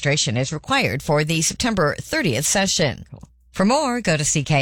registration is required for the September 30th session. For more, go to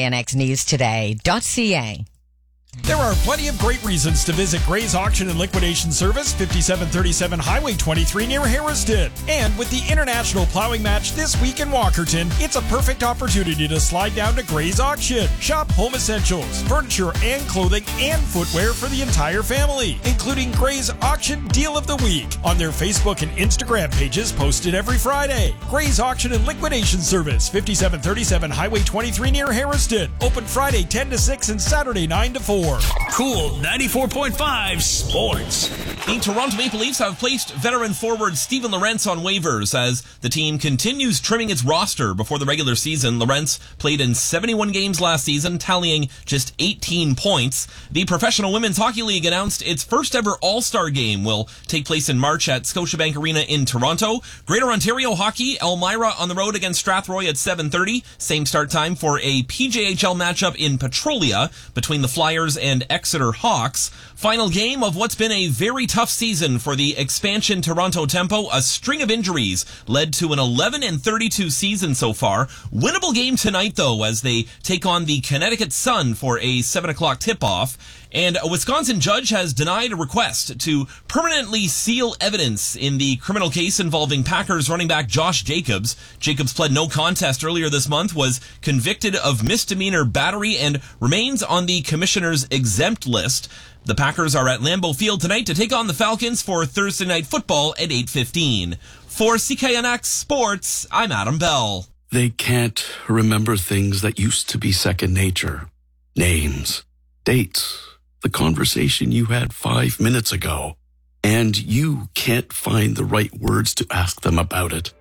cknxnewstoday.ca. There are plenty of great reasons to visit Gray's Auction and Liquidation Service, 5737 Highway 23 near Harriston. And with the International Plowing Match this week in Walkerton, it's a perfect opportunity to slide down to Gray's Auction. Shop home essentials, furniture and clothing and footwear for the entire family, including Gray's Auction Deal of the Week on their Facebook and Instagram pages posted every Friday. Gray's Auction and Liquidation Service, 5737 Highway 23 near Harriston. Open Friday 10 to 6 and Saturday 9 to 4. Cool 94.5 Sports. The Toronto Maple Leafs have placed veteran forward Steven Lorentz on waivers as the team continues trimming its roster before the regular season. Lorentz played in 71 games last season, tallying just 18 points. The Professional Women's Hockey League announced its first ever All-Star game will take place in March at Scotiabank Arena in Toronto. Greater Ontario Hockey, Elmira on the road against Strathroy at 7:30. Same start time for a PJHL matchup in Petrolia between the Flyers and Exeter Hawks. Final game of what's been a very tough season for the expansion Toronto Tempo. A string of injuries led to an 11-32 season so far. Winnable game tonight, though, as they take on the Connecticut Sun for a 7 o'clock tip-off. And a Wisconsin judge has denied a request to permanently seal evidence in the criminal case involving Packers running back Josh Jacobs. Jacobs pled no contest earlier this month, was convicted of misdemeanor battery, and remains on the commissioner's exempt list. The Packers are at Lambeau Field tonight to take on the Falcons for Thursday Night Football at 8:15. For CKNX Sports, I'm Adam Bell. They can't remember things that used to be second nature. Names, dates, the conversation you had 5 minutes ago. And you can't find the right words to ask them about it.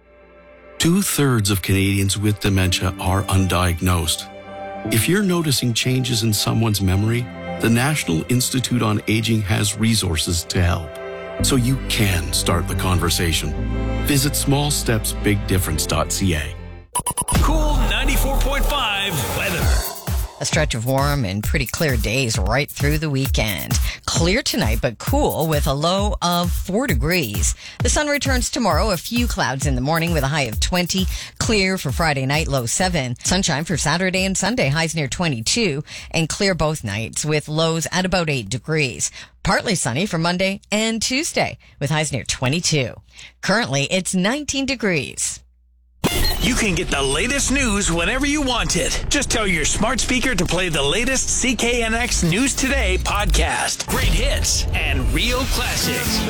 2/3 of Canadians with dementia are undiagnosed. If you're noticing changes in someone's memory, the National Institute on Aging has resources to help, so you can start the conversation. Visit smallstepsbigdifference.ca. Cool 94.5 weather. A stretch of warm and pretty clear days right through the weekend. Clear tonight, but cool with a low of 4 degrees. The sun returns tomorrow. A few clouds in the morning with a high of 20. Clear for Friday night, low 7. Sunshine for Saturday and Sunday, highs near 22. And clear both nights with lows at about 8 degrees. Partly sunny for Monday and Tuesday with highs near 22. Currently, it's 19 degrees. You can get the latest news whenever you want it. Just tell your smart speaker to play the latest CKNX News Today podcast. Great hits and real classics.